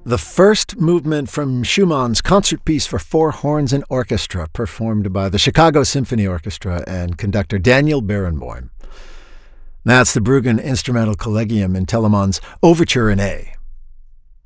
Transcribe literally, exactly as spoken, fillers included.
the first movement from Schumann's concert piece for four horns and orchestra, performed by the Chicago Symphony Orchestra and conductor Daniel Barenboim. That's the Bruggen Instrumental Collegium in Telemann's Overture in A.